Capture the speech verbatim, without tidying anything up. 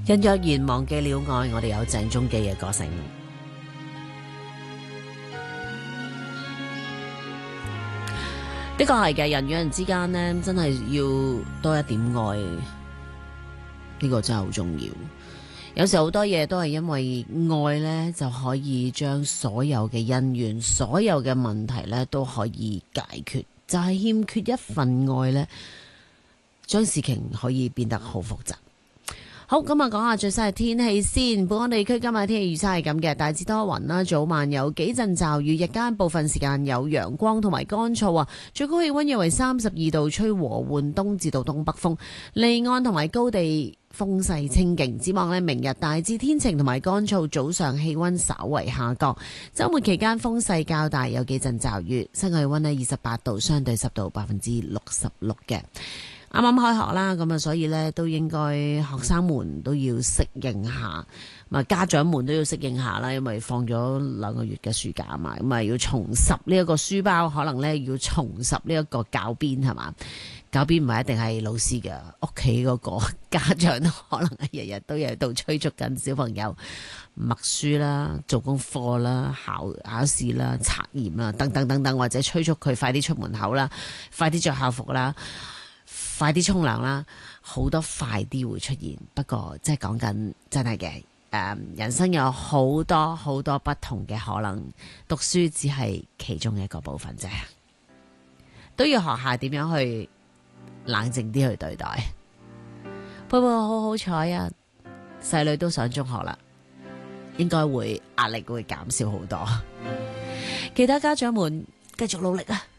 人若然忘記了愛，我哋有鄭中基嘅歌聲。的確係嘅，人與人之間呢，真係要多一點愛，呢個真係好重要。有時候好多嘢都係因為愛呢，就可以將所有嘅恩怨、所有嘅問題呢都可以解決。就係欠缺一份愛呢，將事情可以變得好複雜。好，咁啊，講下最新嘅天氣先。本港地區今日天氣預測係咁嘅，大致多雲啦，早晚有幾陣驟雨，日間部分時間有陽光同埋乾燥啊。最高氣溫約為三十二度，吹和緩東至到東北風，離岸同埋高地風勢清勁。展望呢，明日大致天晴同埋乾燥，早上氣溫稍為下降。周末期間風勢較大，有幾陣驟雨。室外氣溫呢二十八度，相對濕度百分之六十六嘅。啱啱開學啦，咁啊，所以咧都應該學生們都要適應下，咁啊家長們都要適應下啦，因為放咗兩個月嘅暑假嘛，咁啊要重拾呢一個書包，可能咧要重拾呢一個教鞭係嘛，教鞭唔係一定係老師嘅，屋企嗰個家長都可能係日日都喺度催促緊小朋友默書啦、做功課啦、考考試啦、測驗啦等等等等，或者催促佢快啲出門口啦、快啲着校服啦。快啲沖涼啦，好多快啲會出現。不過即係講緊真係嘅，誒，人生有好多好多不同嘅可能，讀書只係其中一個部分啫，都要學下點樣去冷靜啲去對待。不過好好彩啊，細女都上中學啦，應該會壓力會減少好多。其他家長們繼續努力啊！